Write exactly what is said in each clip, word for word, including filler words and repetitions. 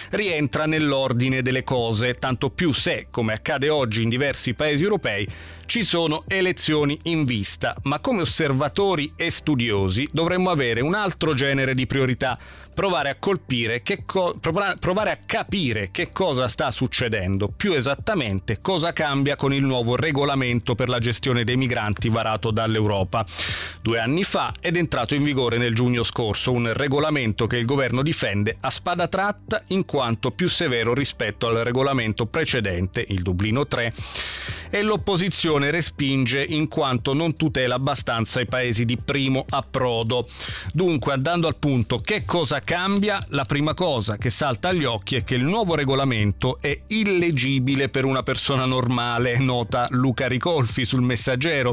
rientra nell'ordine delle cose, tanto più se, come accade oggi in diversi paesi europei, ci sono elezioni in vista, ma come osservatori e studiosi dovremmo avere un altro genere di priorità, provare a colpire che co- provare a capire che cosa sta succedendo, più esattamente cosa cambia con il nuovo regolamento per la gestione dei migranti varato dall'Europa. Due anni fa ed è entrato in vigore nel giugno scorso un regolamento che il governo difende a spada tratta in quanto più severo rispetto al regolamento precedente, il Dublino tre, e l'opposizione respinge in quanto non tutela abbastanza i paesi di primo approdo. Dunque, andando al punto, che cosa cambia? La prima cosa che salta agli occhi è che il nuovo regolamento è illeggibile per una persona normale, nota Luca Ricolfi sul Messaggero,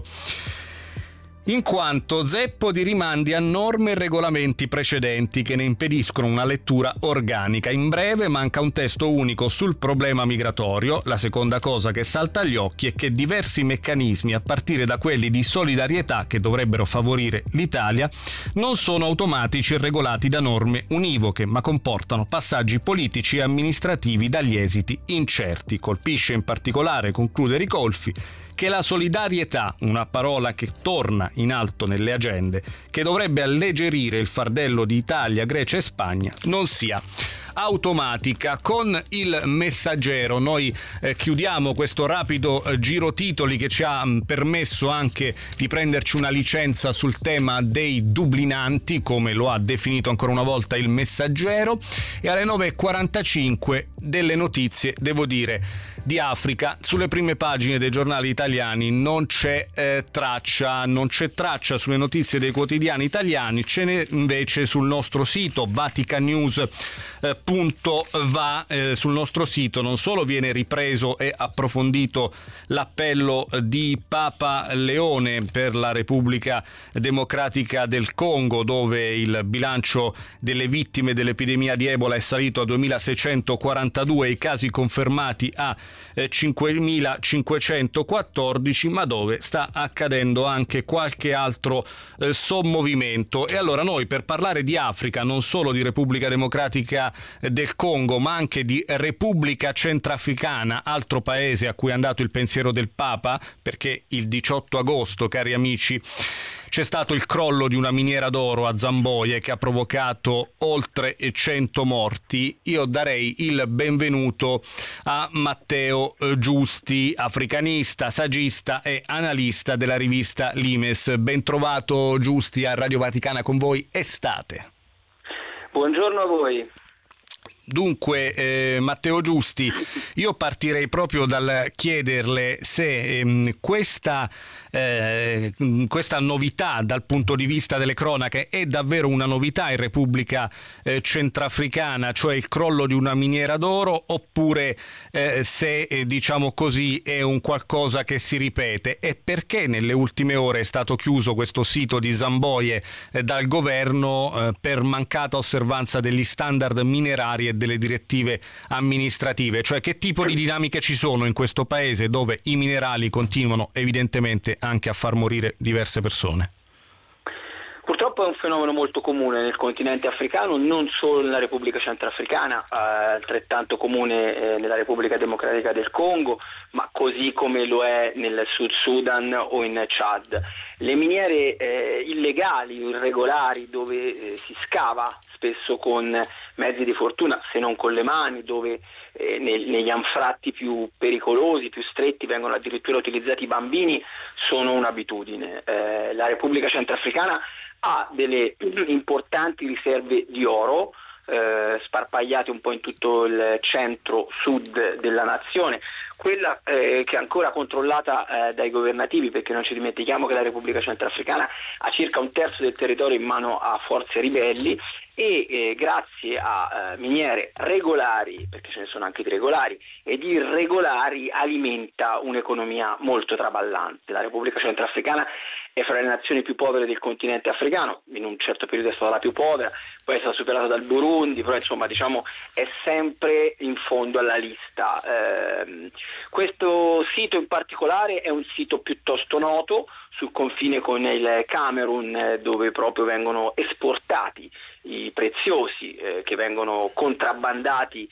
in quanto zeppo di rimandi a norme e regolamenti precedenti che ne impediscono una lettura organica. In breve, manca un testo unico sul problema migratorio. La seconda cosa che salta agli occhi è che diversi meccanismi, a partire da quelli di solidarietà che dovrebbero favorire l'Italia, non sono automatici e regolati da norme univoche, ma comportano passaggi politici e amministrativi dagli esiti incerti. Colpisce in particolare, conclude Ricolfi, che la solidarietà, una parola che torna in alto nelle agende, che dovrebbe alleggerire il fardello di Italia, Grecia e Spagna, non sia automatica. Con il Messaggero noi eh, chiudiamo questo rapido eh, giro titoli che ci ha mh, permesso anche di prenderci una licenza sul tema dei dublinanti, come lo ha definito ancora una volta il Messaggero, e alle nove e quarantacinque delle notizie, devo dire, di Africa. Sulle prime pagine dei giornali italiani non c'è eh, traccia, non c'è traccia sulle notizie dei quotidiani italiani, ce n'è invece sul nostro sito vaticanews punto va. Eh, sul nostro sito non solo viene ripreso e approfondito l'appello di Papa Leone per la Repubblica Democratica del Congo, dove il bilancio delle vittime dell'epidemia di Ebola è salito a duemilaseicentoquarantadue, i casi confermati a cinquemilacinquecentoquattordici, ma dove sta accadendo anche qualche altro eh, sommovimento. E allora noi, per parlare di Africa, non solo di Repubblica Democratica del Congo, ma anche di Repubblica Centrafricana, altro paese a cui è andato il pensiero del Papa, perché il diciotto agosto, cari amici, c'è stato il crollo di una miniera d'oro a Zamboie che ha provocato oltre cento morti. Io darei il benvenuto a Matteo Giusti, africanista, saggista e analista della rivista Limes. Ben trovato Giusti a Radio Vaticana, con voi Estate. Buongiorno a voi. Dunque, eh, Matteo Giusti, io partirei proprio dal chiederle se ehm, questa, eh, questa novità dal punto di vista delle cronache è davvero una novità in Repubblica eh, Centrafricana, cioè il crollo di una miniera d'oro, oppure eh, se eh, diciamo così è un qualcosa che si ripete, e perché nelle ultime ore è stato chiuso questo sito di Zamboie eh, dal governo eh, per mancata osservanza degli standard minerari e delle direttive amministrative, cioè che tipo di dinamiche ci sono in questo paese dove i minerali continuano evidentemente anche a far morire diverse persone? Purtroppo è un fenomeno molto comune nel continente africano, non solo nella Repubblica Centrafricana, eh, altrettanto comune eh, nella Repubblica Democratica del Congo, ma così come lo è nel Sud Sudan o in Chad. Le miniere eh, illegali o irregolari, dove eh, si scava spesso con mezzi di fortuna, se non con le mani, dove eh, neg- negli anfratti più pericolosi, più stretti, vengono addirittura utilizzati i bambini, sono un'abitudine. Eh, la Repubblica Centrafricana ha delle importanti riserve di oro eh, sparpagliate un po' in tutto il centro-sud della nazione, quella eh, che è ancora controllata eh, dai governativi, perché non ci dimentichiamo che la Repubblica Centrafricana ha circa un terzo del territorio in mano a forze ribelli, e eh, grazie a eh, miniere regolari, perché ce ne sono anche di regolari ed irregolari, alimenta un'economia molto traballante. La Repubblica Centrafricana è fra le nazioni più povere del continente africano, in un certo periodo è stata la più povera, poi è stata superata dal Burundi, però insomma diciamo è sempre in fondo alla lista. Eh, questo sito in particolare è un sito piuttosto noto sul confine con il Camerun, dove proprio vengono esportati i preziosi eh, che vengono contrabbandati